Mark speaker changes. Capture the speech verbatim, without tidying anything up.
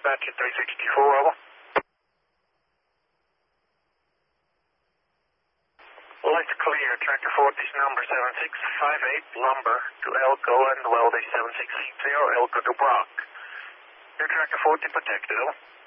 Speaker 1: Apache three sixty-four, over. Lights clear, tractor forty's number seven six five eight, lumber to Elko and Weldy seven six eight zero, Elko to Brock. Your tractor forty protected, over.